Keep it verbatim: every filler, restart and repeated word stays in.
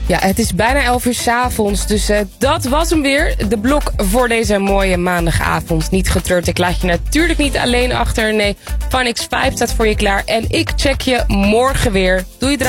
Ja, het is bijna elf uur 's avonds, dus uh, dat was hem weer. De blok voor deze mooie maandagavond. Niet getreurd, ik laat je natuurlijk niet alleen achter. Nee, Phonics vijf staat voor je klaar. En ik check je morgen weer. Doei.